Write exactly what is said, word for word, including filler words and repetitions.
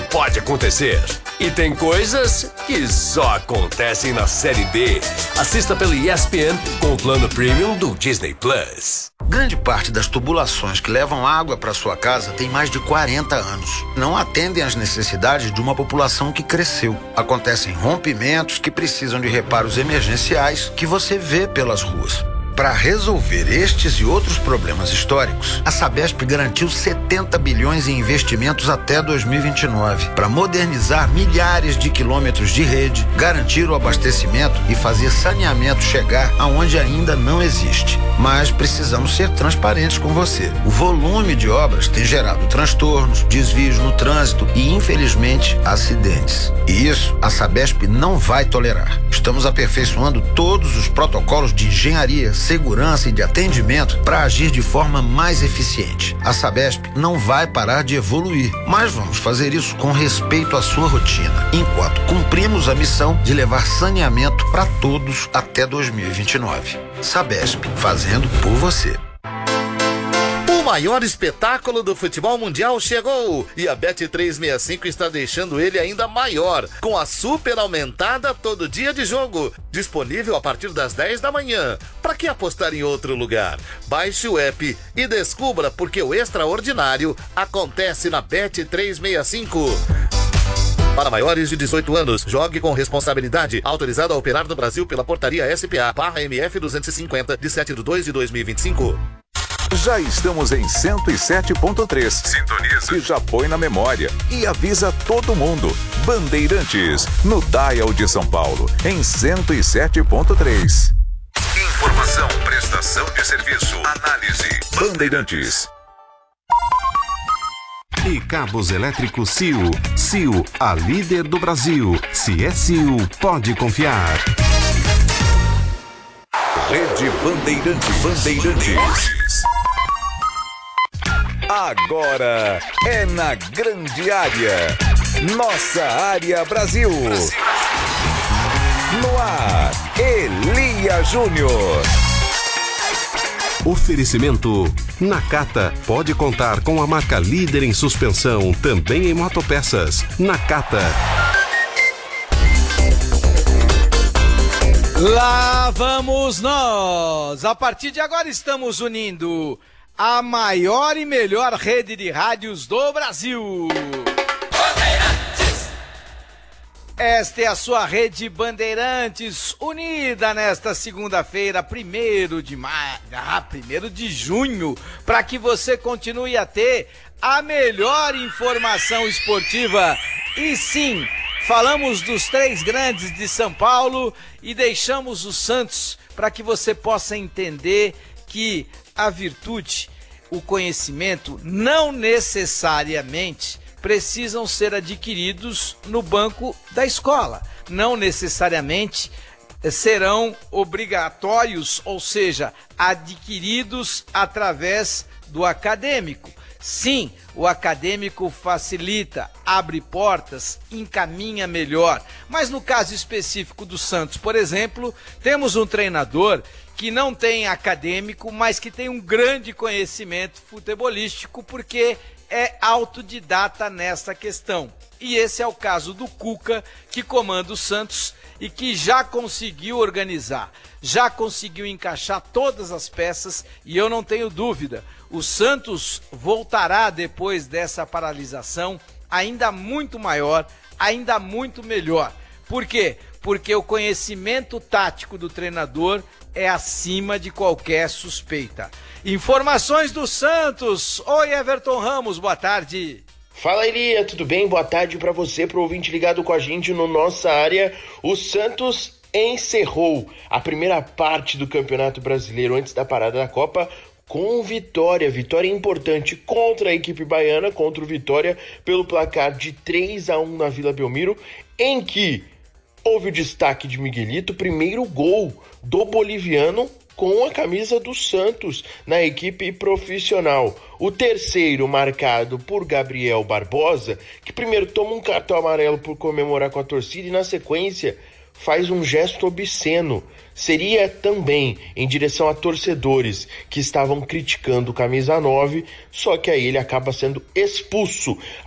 pode acontecer. E tem coisas que só acontecem na Série B. Assista pelo E S P N com o plano Premium do Disney Plus. Grande parte das tubulações que levam água para sua casa tem mais de quarenta anos. Não atendem às necessidades de uma população que cresceu. Acontecem rompimentos que precisam de reparos emergenciais que você vê pelas ruas. Para resolver estes e outros problemas históricos, a Sabesp garantiu setenta bilhões em investimentos até dois mil e vinte e nove para modernizar milhares de quilômetros de rede, garantir o abastecimento e fazer saneamento chegar aonde ainda não existe. Mas precisamos ser transparentes com você. O volume de obras tem gerado transtornos, desvios no trânsito e, infelizmente, acidentes. E isso a Sabesp não vai tolerar. Estamos aperfeiçoando todos os protocolos de engenharia, segurança e de atendimento para agir de forma mais eficiente. A Sabesp não vai parar de evoluir, mas vamos fazer isso com respeito à sua rotina, enquanto cumprimos a missão de levar saneamento para todos até dois mil e vinte e nove. Sabesp, fazendo por você. O maior espetáculo do futebol mundial chegou e a Bet trezentos e sessenta e cinco está deixando ele ainda maior, com a super aumentada todo dia de jogo, disponível a partir das dez da manhã. Para que apostar em outro lugar? Baixe o app e descubra porque o extraordinário acontece na Bet trezentos e sessenta e cinco. Para maiores de dezoito anos, jogue com responsabilidade. Autorizado a operar no Brasil pela portaria S P A barra M F duzentos e cinquenta, de sete de dois de dois mil e vinte e cinco. Já estamos em cento e sete ponto três. Sintoniza. Que já põe na memória e avisa todo mundo. Bandeirantes, no Dial de São Paulo, em cento e sete ponto três. Informação, prestação de serviço, análise. Bandeirantes. E cabos elétricos C I U. C I U, a líder do Brasil. Se é C I U, pode confiar. Rede Bandeirantes. Bandeirantes. Agora é na grande área. Nossa área Brasil. Brasil. No ar, Elia Júnior. Oferecimento Nakata. Pode contar com a marca líder em suspensão, também em motopeças. Nakata. Lá vamos nós! A partir de agora estamos unindo a maior e melhor rede de rádios do Brasil. Bandeirantes! Esta é a sua rede Bandeirantes, unida nesta segunda-feira, primeiro de maio, ah, primeiro de junho, para que você continue a ter a melhor informação esportiva. E sim, falamos dos três grandes de São Paulo e deixamos o Santos para que você possa entender que a virtude, o conhecimento, não necessariamente precisam ser adquiridos no banco da escola. Não necessariamente serão obrigatórios, ou seja, adquiridos através do acadêmico. Sim, o acadêmico facilita, abre portas, encaminha melhor. Mas no caso específico do Santos, por exemplo, temos um treinador que não tem acadêmico, mas que tem um grande conhecimento futebolístico, porque é autodidata nessa questão. E esse é o caso do Cuca, que comanda o Santos e que já conseguiu organizar, já conseguiu encaixar todas as peças, e eu não tenho dúvida, o Santos voltará depois dessa paralisação ainda muito maior, ainda muito melhor. Por quê? Porque o conhecimento tático do treinador é acima de qualquer suspeita. Informações do Santos. Oi, Everton Ramos, boa tarde. Fala, Elia, tudo bem? Boa tarde para você, pro ouvinte ligado com a gente no Nossa Área. O Santos encerrou a primeira parte do Campeonato Brasileiro antes da parada da Copa com vitória, vitória importante contra a equipe baiana, contra o Vitória, pelo placar de três a um na Vila Belmiro, em que houve o destaque de Miguelito, primeiro gol do boliviano com a camisa do Santos na equipe profissional. O terceiro marcado por Gabriel Barbosa, que primeiro toma um cartão amarelo por comemorar com a torcida e na sequência faz um gesto obsceno. Seria também em direção a torcedores que estavam criticando o camisa nove, só que aí ele acaba sendo expulso